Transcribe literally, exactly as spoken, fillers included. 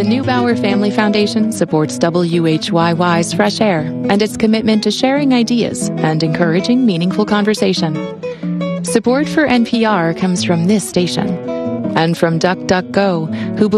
The Neubauer Family Foundation supports W H Y Y's Fresh Air and its commitment to sharing ideas and encouraging meaningful conversation. Support for N P R comes from this station and from DuckDuckGo, who